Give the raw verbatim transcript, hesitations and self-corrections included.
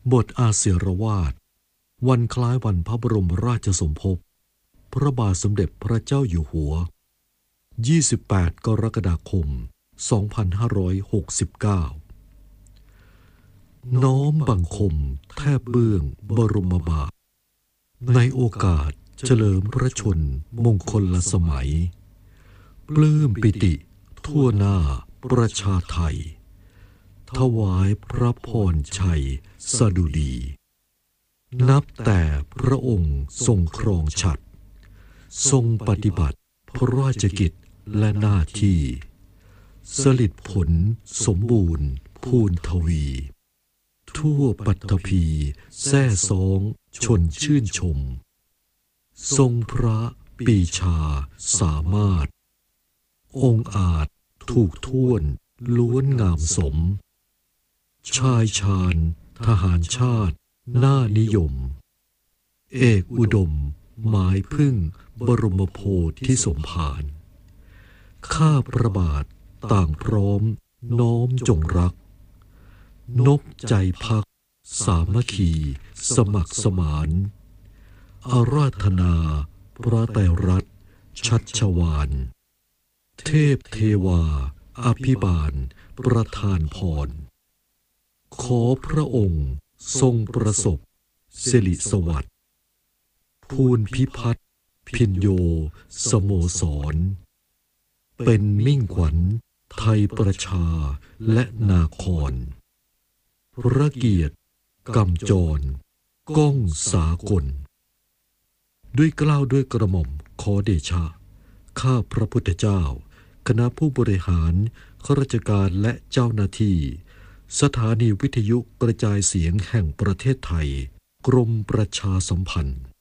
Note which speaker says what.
Speaker 1: บทอาเสรวาทวันคล้ายวันพระบรมราชสมภพพระบาทสมเด็จพระเจ้าอยู่หัวยี่สิบแปดกรกฎาคมสองพันห้าร้อยหกสิบเก้าน้อมบังคมแทบเบื้องบรมบาทในโอกาสเฉลิมพระชนมงคลละสมัยปลื้มปิติทั่วหน้าประชาไทยถวายพระพรชัยสดุดีนับแต่พระองค์ทรงครองฉัตรทรงปฏิบัติพระราชกิจและหน้าที่สลิดผลสมบูรณ์พูนทวีทั่วปัตภีแซ่ซองชนชื่นชมทรงพระปีชาสามารถองค์อาจถูกท่วนล้วนงามสมชายชาญทหารชาติน่านิยมเอกอุดมหมายพึ่งบรมโพธิสมภารข้าพระบาทต่างพร้อมน้อมจงรักนบใจพักสามัคคีสมัครสมานอาราธนาพระไตรรัตน์ชัชวาลเทพเทวาอภิบาลประทานพรขอพระองค์ทรงประสบสิริสวัสดิ์ภูนพิพัฒน์พินโยสโมสรเป็นมิ่งขวัญไทยประชาและนาครพระเกียรติกำจรก้องสากลด้วยเกล้าด้วยกระหม่อมขอเดชะข้าพระพุทธเจ้าคณะผู้บริหารข้าราชการและเจ้าหน้าที่สถานีวิทยุกระจายเสียงแห่งประเทศไทยกรมประชาสัมพันธ์